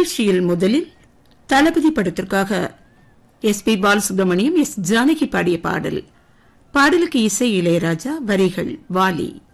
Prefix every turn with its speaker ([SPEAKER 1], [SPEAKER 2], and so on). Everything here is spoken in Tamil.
[SPEAKER 1] நிகழ்ச்சியில் முதலில் தளபதி படத்திற்காக எஸ்.பி. பாலசுப்ரமணியம், எஸ். ஜானகி பாடிய பாடல். பாடலுக்கு இசை இளையராஜா, வரிகள் வாலி.